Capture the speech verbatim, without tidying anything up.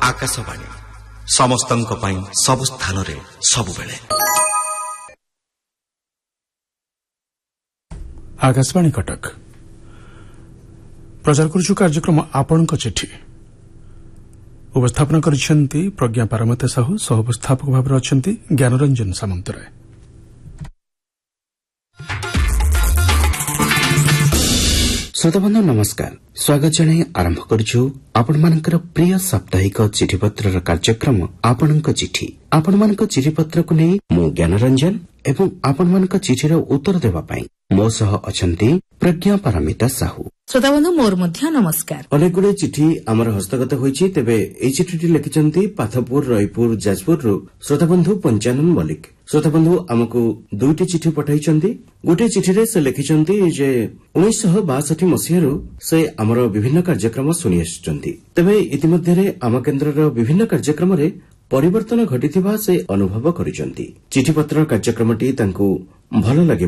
ଆକାଶବାଣୀ ସମସ୍ତଙ୍କ ପାଇଁ ସବୁ ସ୍ଥାନରେ ସବୁବେଳେ। ଆକାଶବାଣୀ କଟକ ପ୍ରଚାର କରୁଛୁ କାର୍ଯ୍ୟକ୍ରମ ଆପଣଙ୍କ ଚିଠି। ଉପସ୍ଥାପନ କରିଛନ୍ତି ପ୍ରଜ୍ଞା ପାରମିତା ସାହୁ, ସହ ଉପସ୍ଥାପକ ଭାବରେ ଅଛନ୍ତି ଜ୍ଞାନରଞ୍ଜନ ସାମନ୍ତରାୟ। ଶ୍ରୋତାବନ୍ଧୁ ନମସ୍କାର, ସ୍ୱାଗତ ଜଣାଇ ଆରମ୍ଭ କରୁଛୁ ଆପଣମାନଙ୍କର ପ୍ରିୟ ସାପ୍ତାହିକ ଚିଠିପତ୍ରର କାର୍ଯ୍ୟକ୍ରମ ଆପଣଙ୍କ ଚିଠି। ଆପଣମାନଙ୍କ ଚିଠିପତ୍ରକୁ ନେଇ ମୁଁ ଜ୍ଞାନରଞ୍ଜନ ଏବଂ ଆପଣମାନଙ୍କ ଚିଠିର ଉତ୍ତର ଦେବା ପାଇଁ ମୋ ସହ ଅଛନ୍ତି ପ୍ରଜ୍ଞା ପାରମିତା ସାହୁ। ଶ୍ରୋତାବନ୍ଧୁ ମୋର ମଧ୍ୟ ନମସ୍କାର। ଅନେକ ଗୁଡ଼ିଏ ଚିଠି ଆମର ହସ୍ତଗତ ହୋଇଛି। ତେବେ ଏହି ଚିଠିଟି ଲେଖିଛନ୍ତି ପାଥପୁର, ରଇପୁର, ଯାଜପୁରରୁ ଶ୍ରୋତାବନ୍ଧୁ ପଞ୍ଚାନନ ମଲ୍ଲିକ। ଶ୍ରୋତାବନ୍ଧୁ ଆମକୁ ଦୁଇଟି ଚିଠି ପଠାଇଛନ୍ତି। ଗୋଟିଏ ଚିଠିରେ ସେ ଲେଖିଛନ୍ତି ଯେ ଉଣେଇଶଶହ ବାଷଠି ମସିହାରୁ ସେ ଆମର ବିଭିନ୍ନ କାର୍ଯ୍ୟକ୍ରମ ଶୁଣି ଆସିଛନ୍ତି। ତେବେ ଇତିମଧ୍ୟରେ ଆମ କେନ୍ଦ୍ରର ବିଭିନ୍ନ କାର୍ଯ୍ୟକ୍ରମରେ ପରିବର୍ତ୍ତନ ଘଟିଥିବା ସେ ଅନୁଭବ କରିଛନ୍ତି। ଚିଠିପତ୍ର କାର୍ଯ୍ୟକ୍ରମଟି ତାଙ୍କୁ ଭଲ ଲାଗେ